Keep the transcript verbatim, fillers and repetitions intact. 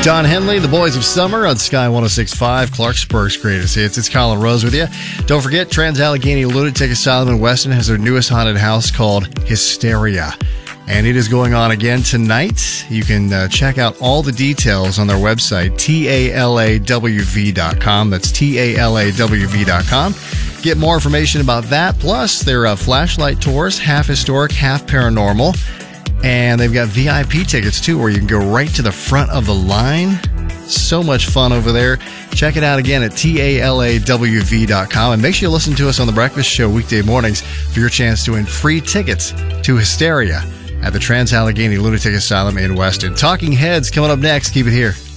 Don Henley, The Boys of Summer on Sky one oh six point five, Clarksburg's greatest hits. It's Colin Rose with you. Don't forget, Trans-Allegheny Lunatic Asylum in Weston has their newest haunted house called Hysteria. And it is going on again tonight. You can uh, check out all the details on their website, T A L A W V dot com. That's T A L A W V dot com. Get more information about that. Plus, their uh, flashlight tours, half historic, half paranormal. And they've got V I P tickets, too, where you can go right to the front of the line. So much fun over there. Check it out again at T A L A W V dot com. And make sure you listen to us on The Breakfast Show weekday mornings for your chance to win free tickets to Hysteria at the Trans-Allegheny Lunatic Asylum in Weston. Talking Heads coming up next. Keep it here.